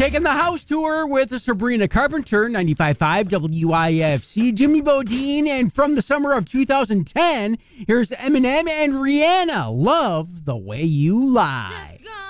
Taking the house tour with Sabrina Carpenter, 95.5 WIFC, Jimmy Bodine, and from the summer of 2010, here's Eminem and Rihanna, Love the Way You Lie.